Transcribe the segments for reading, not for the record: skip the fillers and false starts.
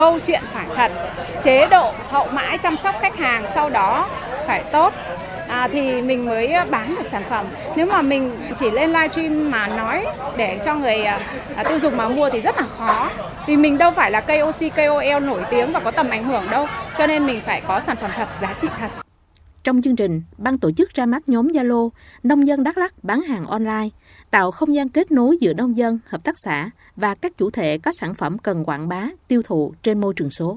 Câu chuyện phải thật, chế độ hậu mãi chăm sóc khách hàng sau đó phải tốt thì mình mới bán được sản phẩm. Nếu mà mình chỉ lên livestream mà nói để cho người tiêu dùng mà mua thì rất là khó. Vì mình đâu phải là KOC, KOL nổi tiếng và có tầm ảnh hưởng đâu. Cho nên mình phải có sản phẩm thật, giá trị thật. Trong chương trình, ban tổ chức ra mắt nhóm Zalo Nông dân Đắk Lắk bán hàng online, tạo không gian kết nối giữa nông dân, hợp tác xã và các chủ thể có sản phẩm cần quảng bá, tiêu thụ trên môi trường số.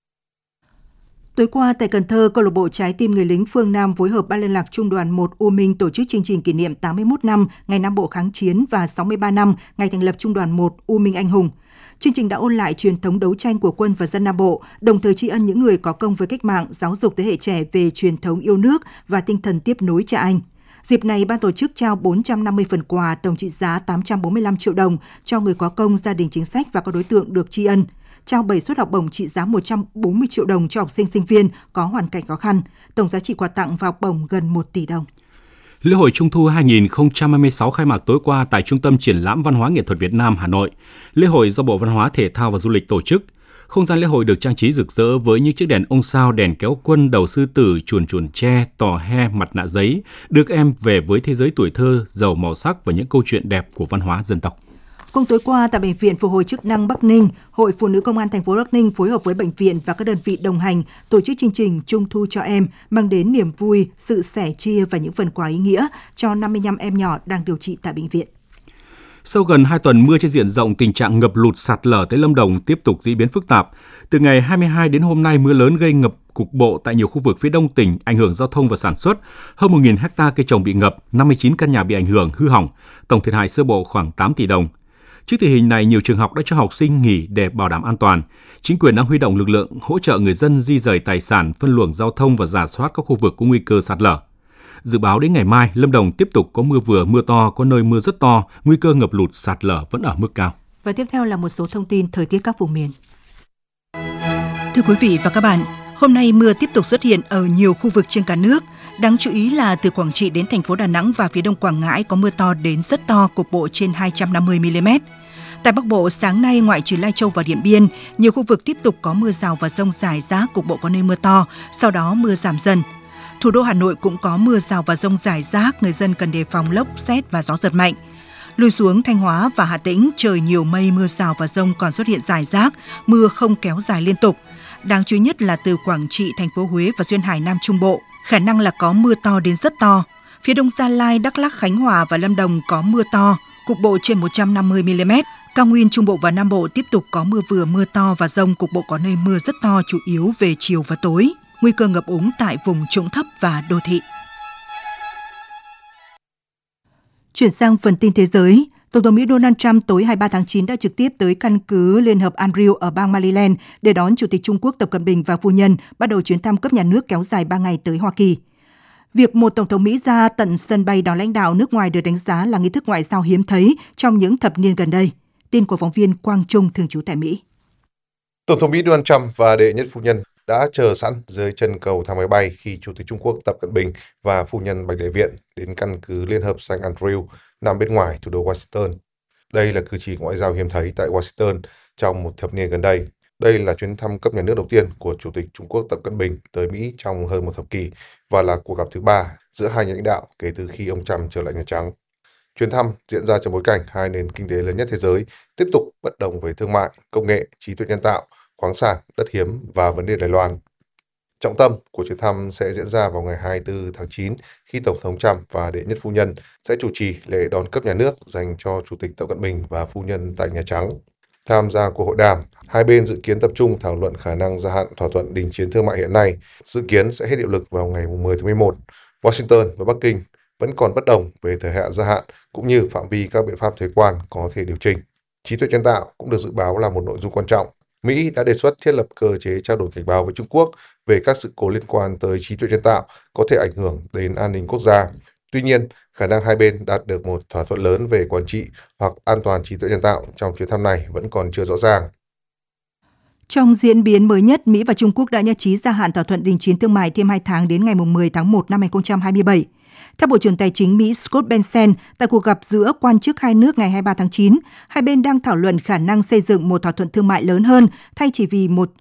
Tối qua tại Cần Thơ, câu lạc bộ Trái tim người lính phương Nam phối hợp Ban liên lạc Trung đoàn 1 U Minh tổ chức chương trình kỷ niệm 81 năm ngày Nam Bộ kháng chiến và 63 năm ngày thành lập Trung đoàn 1 U Minh anh hùng. Chương trình đã ôn lại truyền thống đấu tranh của quân và dân Nam Bộ, đồng thời tri ân những người có công với cách mạng, giáo dục thế hệ trẻ về truyền thống yêu nước và tinh thần tiếp nối cha anh. Dịp này, ban tổ chức trao 450 phần quà tổng trị giá 845 triệu đồng cho người có công, gia đình chính sách và các đối tượng được tri ân. Trao 7 suất học bổng trị giá 140 triệu đồng cho học sinh, sinh viên có hoàn cảnh khó khăn. Tổng giá trị quà tặng và học bổng gần 1 tỷ đồng. Lễ hội Trung thu 2026 khai mạc tối qua tại Trung tâm Triển lãm Văn hóa Nghệ thuật Việt Nam, Hà Nội. Lễ hội do Bộ Văn hóa, Thể thao và Du lịch tổ chức. Không gian lễ hội được trang trí rực rỡ với những chiếc đèn ông sao, đèn kéo quân, đầu sư tử, chuồn chuồn tre, tò he, mặt nạ giấy, đưa các em về với thế giới tuổi thơ giàu màu sắc và những câu chuyện đẹp của văn hóa dân tộc. Cùng tối qua tại Bệnh viện Phục hồi chức năng Bắc Ninh, Hội Phụ nữ Công an thành phố Bắc Ninh phối hợp với bệnh viện và các đơn vị đồng hành tổ chức chương trình Trung thu cho em, mang đến niềm vui, sự sẻ chia và những phần quà ý nghĩa cho 55 em nhỏ đang điều trị tại bệnh viện. Sau gần 2 tuần mưa trên diện rộng, tình trạng ngập lụt sạt lở tại Lâm Đồng tiếp tục diễn biến phức tạp. Từ ngày 22 đến hôm nay, mưa lớn gây ngập cục bộ tại nhiều khu vực phía đông tỉnh, ảnh hưởng giao thông và sản xuất. Hơn 1.000 ha cây trồng bị ngập, 59 căn nhà bị ảnh hưởng, hư hỏng. Tổng thiệt hại sơ bộ khoảng 8 tỷ đồng. Trước tình hình này, nhiều trường học đã cho học sinh nghỉ để bảo đảm an toàn. Chính quyền đang huy động lực lượng hỗ trợ người dân di rời tài sản, phân luồng giao thông và rà soát các khu vực có nguy cơ sạt lở. Dự báo đến ngày mai, Lâm Đồng tiếp tục có mưa vừa, mưa to, có nơi mưa rất to, nguy cơ ngập lụt sạt lở vẫn ở mức cao. Và tiếp theo là một số thông tin thời tiết các vùng miền. Thưa quý vị và các bạn, hôm nay mưa tiếp tục xuất hiện ở nhiều khu vực trên cả nước. Đáng chú ý là từ Quảng Trị đến thành phố Đà Nẵng và phía đông Quảng Ngãi có mưa to đến rất to, cục bộ trên 250 mm. Tại Bắc Bộ, sáng nay ngoại trừ Lai Châu và Điện Biên, nhiều khu vực tiếp tục có mưa rào và dông rải rác, cục bộ có nơi mưa to, sau đó mưa giảm dần. Thủ đô Hà Nội cũng có mưa rào và dông rải rác, người dân cần đề phòng lốc, sét và gió giật mạnh. Lùi xuống Thanh Hóa và Hà Tĩnh, trời nhiều mây, mưa rào và dông còn xuất hiện rải rác, mưa không kéo dài liên tục. Đáng chú ý nhất là từ Quảng Trị, thành phố Huế và duyên hải Nam Trung Bộ, khả năng là có mưa to đến rất to. Phía đông Gia Lai, Đắk Lắk, Khánh Hòa và Lâm Đồng có mưa to, cục bộ trên 150 mm. Cao nguyên Trung Bộ và Nam Bộ tiếp tục có mưa vừa, mưa to và dông, cục bộ có nơi mưa rất to, chủ yếu về chiều và tối. Nguy cơ ngập úng tại vùng trũng thấp và đô thị. Chuyển sang phần tin thế giới, Tổng thống Mỹ Donald Trump tối 23 tháng 9 đã trực tiếp tới căn cứ Liên hợp Andrew ở bang Maryland để đón Chủ tịch Trung Quốc Tập Cận Bình và phu nhân bắt đầu chuyến thăm cấp nhà nước kéo dài 3 ngày tới Hoa Kỳ. Việc một Tổng thống Mỹ ra tận sân bay đón lãnh đạo nước ngoài được đánh giá là nghi thức ngoại giao hiếm thấy trong những thập niên gần đây. Tin của phóng viên Quang Trung thường trú tại Mỹ. Tổng thống Mỹ Donald Trump và đệ nhất phu nhân đã chờ sẵn dưới chân cầu thang máy bay khi Chủ tịch Trung Quốc Tập Cận Bình và phu nhân Bạch Đại Viện đến căn cứ Liên hợp St. Andrew nằm bên ngoài thủ đô Washington. Đây là cử chỉ ngoại giao hiếm thấy tại Washington trong một thập niên gần đây. Đây là chuyến thăm cấp nhà nước đầu tiên của Chủ tịch Trung Quốc Tập Cận Bình tới Mỹ trong hơn một thập kỷ và là cuộc gặp thứ 3 giữa hai nhà lãnh đạo kể từ khi ông Trump trở lại Nhà Trắng. Chuyến thăm diễn ra trong bối cảnh hai nền kinh tế lớn nhất thế giới tiếp tục bất đồng về thương mại, công nghệ, trí tuệ nhân tạo, khoáng sản, đất hiếm và vấn đề Đài Loan. Trọng tâm của chuyến thăm sẽ diễn ra vào ngày 24 tháng 9 khi Tổng thống Trump và đệ nhất phu nhân sẽ chủ trì lễ đón cấp nhà nước dành cho Chủ tịch Tập Cận Bình và phu nhân tại Nhà Trắng. Tham gia cuộc hội đàm, hai bên dự kiến tập trung thảo luận khả năng gia hạn thỏa thuận đình chiến thương mại hiện nay, dự kiến sẽ hết hiệu lực vào ngày 10 tháng 11. Washington và Bắc Kinh vẫn còn bất đồng về thời hạn gia hạn cũng như phạm vi các biện pháp thuế quan có thể điều chỉnh. Trí tuệ nhân tạo cũng được dự báo là một nội dung quan trọng. Mỹ đã đề xuất thiết lập cơ chế trao đổi cảnh báo với Trung Quốc về các sự cố liên quan tới trí tuệ nhân tạo có thể ảnh hưởng đến an ninh quốc gia. Tuy nhiên, khả năng hai bên đạt được một thỏa thuận lớn về quản trị hoặc an toàn trí tuệ nhân tạo trong chuyến thăm này vẫn còn chưa rõ ràng. Trong diễn biến mới nhất, Mỹ và Trung Quốc đã nhất trí gia hạn thỏa thuận đình chiến thương mại thêm 2 tháng đến ngày 10 tháng 1 năm 2027. Theo Bộ trưởng Tài chính Mỹ Scott Bessent, tại cuộc gặp giữa quan chức hai nước ngày 23 tháng 9, hai bên đang thảo luận khả năng xây dựng một thỏa thuận thương mại lớn hơn thay chỉ vì một